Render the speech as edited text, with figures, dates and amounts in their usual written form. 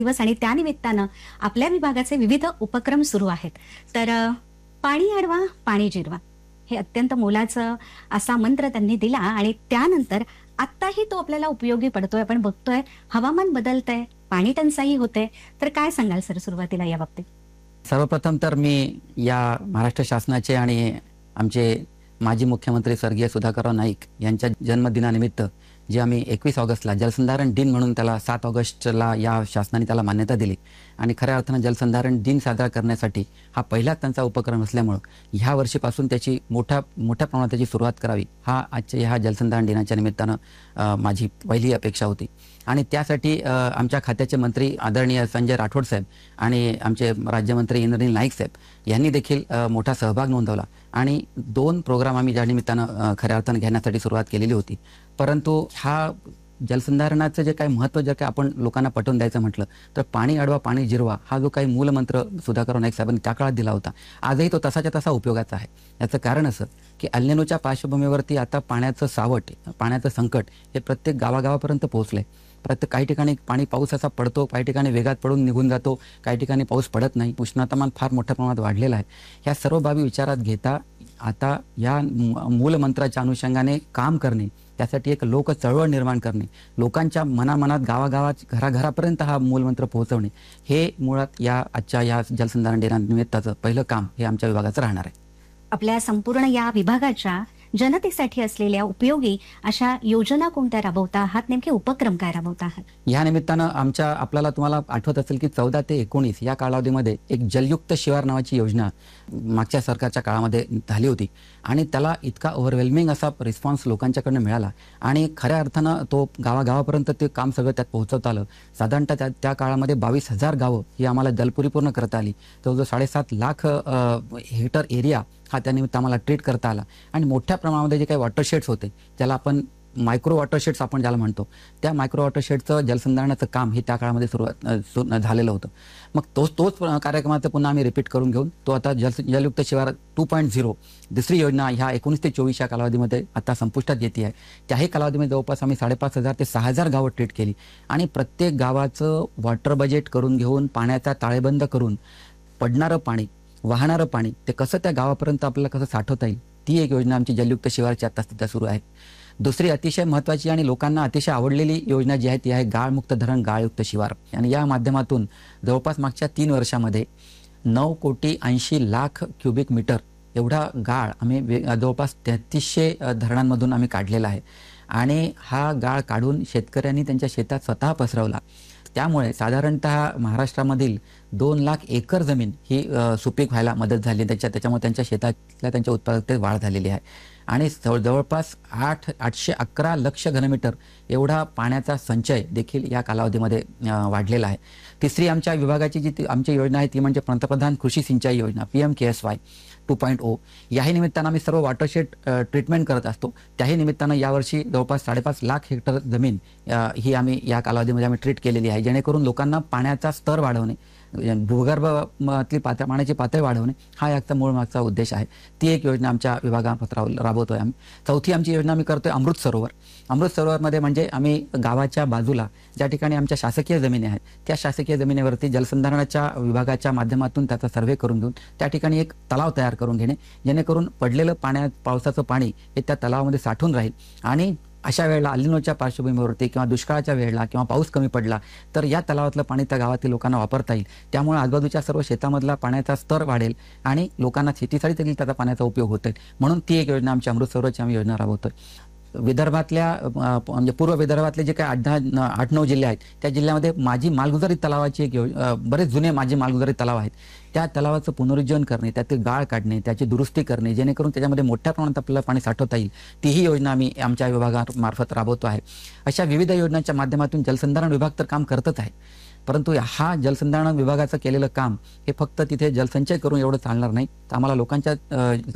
दिवस आणि त्यानिमित्तानं आपल्या विभागाचे विविध उपक्रम सुरू आहेत. तर पाणी अडवा, पाणी जिरवा हे अत्यंत मोलाचं असा मंत्र त्यांनी दिला आणि त्यानंतर आत्ताही तो आपल्याला उपयोगी पडतोय. आपण बघतोय हवामान बदलतंय, पाणी टंचाई होते. तर काय सांगाल सर सुरुवातीला या बाबतीत? सर्वप्रथम तर मी या महाराष्ट्र शासनाचे आणि आमचे माजी मुख्यमंत्री स्वर्गीय सुधाकरराव नाईक यांच्या जन्मदिनानिमित्त जे आम्ही 21 ऑगस्टला जलसंधारण दिन म्हणून त्याला 7 ऑगस्टला या शासनाने त्याला मान्यता दिली आणि खऱ्या अर्थानं जलसंधारण दिन साजरा करण्यासाठी हा पहिलाच त्यांचा उपक्रम असल्यामुळं ह्या वर्षीपासून त्याची मोठ्या प्रमाणात त्याची सुरुवात करावी हा आजच्या ह्या जलसंधारण दिनाच्या निमित्तानं माझी पहिली अपेक्षा होती. आणि त्यासाठी आमच्या खात्याचे मंत्री आदरणीय संजय राठोड साहेब आणि आमचे राज्यमंत्री इंद्रनील नाईक साहेब यांनी देखील मोठा सहभाग नोंदवला आणि 2 प्रोग्राम आम्ही ज्या निमित्तानं खऱ्या अर्थानं घेण्यासाठी सुरुवात केलेली होती. परंतु हा जलसंधारणाचं जे काही महत्त्व जर काय आपण लोकांना पटवून द्यायचं म्हटलं तर पाणी अडवा पाणी जिरवा हा जो काही मूलमंत्र सुधाकरराव नाईक साहेबांनी त्या काळात दिला होता आजही तो तसाच्या तसा उपयोगाचा आहे. याचं कारण असं की अल्निनोच्या पार्श्वभूमीवरती आता पाण्याचं सावट, पाण्याचं संकट हे प्रत्येक गावागावापर्यंत पोहोचलंय. प्रत्येक काही ठिकाणी पाऊस असा पडतो, काही ठिकाणी वेगात पडून निघून जातो, काही ठिकाणी पाऊस पडत नाही, उष्णतामान फार मोठ्या प्रमाणात वाढलेलं आहे. ह्या सर्व बाबी विचारात घेता आता या मूलमंत्राच्या अनुषंगाने काम करणे, त्यासाठी एक लोक चळवळ निर्माण करणे, लोकांच्या मनामनात गावागावात घराघरापर्यंत हा मूलमंत्र पोहोचवणे हे मुळात या आजच्या या जलसंधारण दिनानिमित्ताचं पहिलं काम हे आमच्या विभागाचं राहणार आहे. आपल्या संपूर्ण या विभागाच्या जनतेसाठी असलेल्या उपयोगी अशा योजना कोणत्या राबवता आहात? नेमके उपक्रम काय राबवता आहात? या निमित्तानं तुम्हाला आठवत असेल की 14 ते 19 या कालावधीमध्ये एक जलयुक्त शिवार नावाची योजना मागच्या सरकारच्या काळामध्ये झाली होती आणि त्याला इतका ओव्हरवेल्मिंग असा रिस्पॉन्स लोकांच्याकडनं मिळाला आणि खऱ्या अर्थानं तो गावागावापर्यंत ते काम सगळं त्यात पोहोचवता आलं. साधारणतः त्या काळामध्ये 22,000 गावं ही आम्हाला जलपुरीपूर्ण करता आली. जवळजवळ 7.5 लाख हेक्टर एरिया हा त्यानिमित्त आम्हाला ट्रीट करता आला आणि मोठ्या प्रमाणामध्ये जे काही वॉटरशेड्स होते ज्याला आपण मायक्रो वॉटरशेड्स आपण ज्याला म्हणतो त्या मायक्रो वॉटरशेडचं जलसंधारणाचं काम हे त्या काळामध्ये सुरू झालेलं होतं. मग तोच कार्यक्रमाचं पुन्हा आम्ही रिपीट करून घेऊन तो आता जलयुक्त शिवार 2.0 दुसरी योजना ह्या 19 ते 24 या कालावधीमध्ये आता संपुष्टात येते आहे. त्याही कालावधीमध्ये जवळपास आम्ही 5,500 ते 6,000 गावं ट्रीट केली आणि प्रत्येक गावाचं वॉटर बजेट करून घेऊन पाण्याचा ताळेबंद करून पडणारं पाणी, वाहणारं पाणी ते कसं त्या गावापर्यंत आपल्याला कसं साठवता येईल ती एक योजना आमची जलयुक्त शिवारची आता सध्या सुरू आहे. दुसरी अतिशय महत्त्वाची आणि लोकांना अतिशय आवडलेली योजना जी आहे ती आहे गाळमुक्त धरण गाळयुक्त शिवार आणि या माध्यमातून जवळपास मागच्या 3 वर्षामध्ये 9,80,00,000 क्युबिक मीटर एवढा गाळ आम्ही जवळपास 3300 धरणांमधून आम्ही काढलेला आहे आणि हा गाळ काढून शेतकऱ्यांनी त्यांच्या शेतात स्वतः पसरवला. त्यामुळे साधारणतः महाराष्ट्रामधील 2 लाख एकर जमीन ही सुपीक व्हायला मदत झाली. त्याच्यामुळे त्यांच्या शेतातल्या त्यांच्या उत्पादकतेत वाढ झालेली आहे आणि जवळपास 811 लक्ष घनमीटर एवढा पाण्याचा संचय देखील या कालावधीमध्ये वाढलेला आहे. तिसरी आमच्या विभागाची जी आमची योजना आहे ती म्हणजे पंतप्रधान कृषी सिंचाई योजना PMKSY 2.0. याही निमित्तानं आम्ही सर्व वॉटरशेड ट्रीटमेंट करत असतो. त्याही निमित्तानं यावर्षी जवळपास 5.5 लाख हेक्टर जमीन ही आम्ही या कालावधीमध्ये आम्ही ट्रीट केलेली आहे जेणेकरून लोकांना पाण्याचा स्तर वाढवणे, भूगर्भातली पाण्याची पातळी वाढवणे हा याचा मूळ मागचा उद्देश आहे. ती एक योजना आमच्या विभागात राबवतोय आम्ही. चौथी आमची योजना आम्ही करतोय अमृत सरोवर. अमृत सरोवरमध्ये म्हणजे आम्ही गावाच्या बाजूला ज्या ठिकाणी आमच्या शासकीय जमिनी आहेत त्या शासकीय जमिनीवरती जलसंधारणाच्या विभागाच्या माध्यमातून त्याचा सर्व्हे करून घेऊन त्या ठिकाणी एक तलाव तयार करून घेणे जेणेकरून पडलेलं पावसाचं पाणी हे त्या तलावामध्ये साठून राहील आणि अशा वेळेला अल्निनोच्या पार्श्वभूमीवरती किंवा दुष्काळाच्या वेळेला किंवा पाऊस कमी पडला तर या तलावातलं पाणी त्या गावातील लोकांना वापरता येईल. त्यामुळे आजूबाजूच्या सर्व शेतामधला पाण्याचा स्तर वाढेल आणि लोकांना शेतीसाठी देखील त्याचा पाण्याचा उपयोग होईल. म्हणून ती एक योजना आमची अमृत सरोवरची आम्ही योजना राबवतोय. विदर्भातल्या म्हणजे पूर्व विदर्भातले जे काही 8-9 जिल्हे आहेत त्या जिल्ह्यामध्ये माझी मालगुजारी तलावाची एक बरेच जुने माझी मालगुजारी तलाव आहेत त्या तलावाचं पुनरुज्जीवन करणे, त्यातील गाळ काढणे, त्याची दुरुस्ती करणे जेणेकरून त्याच्यामध्ये मोठ्या प्रमाणात आपल्याला पाणी साठवता येईल तीही योजना आम्ही आमच्या विभागामार्फत राबवतो आहे. अशा विविध योजनांच्या माध्यमातून जलसंधारण विभाग तर काम करतच आहे परंतु हा जलसंधारण विभागाचं केलेलं काम हे फक्त तिथे जलसंचय करून एवढं चालणार नाही. तर आम्हाला लोकांच्या